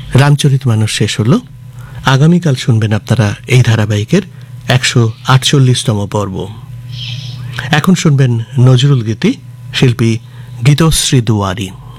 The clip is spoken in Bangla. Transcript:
রামচরিতমানস শেষ হল। আগামীকাল শুনবেন আপনারা এই ধারাবাহিকের 148তম পর্ব। এখন শুনবেন নজরুল গীতি, শিল্পী গীতশ্রী দুয়ারী।